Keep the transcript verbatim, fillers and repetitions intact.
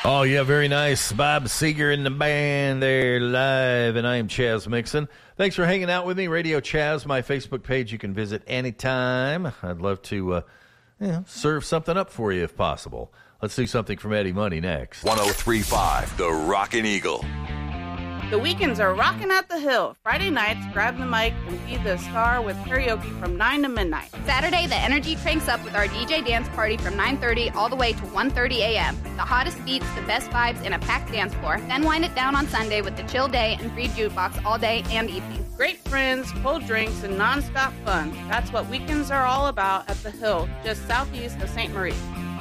Oh, yeah, very nice. Bob Seger in the band there live, and I am Chaz Mixon. Thanks for hanging out with me. Radio Chaz, my Facebook page, you can visit anytime. I'd love to uh, you know, serve something up for you if possible. Let's do something from Eddie Money next. one oh three point five, The Rockin' Eagle. The weekends are rocking at the Hill. Friday nights, grab the mic and be the star with karaoke from nine to midnight. Saturday, the energy cranks up with our D J dance party from nine thirty all the way to one thirty a.m. The hottest beats, the best vibes, and a packed dance floor. Then wind it down on Sunday with the chill day and free jukebox all day and evening. Great friends, cold drinks, and nonstop fun. That's what weekends are all about at the Hill, just southeast of Saint Marie.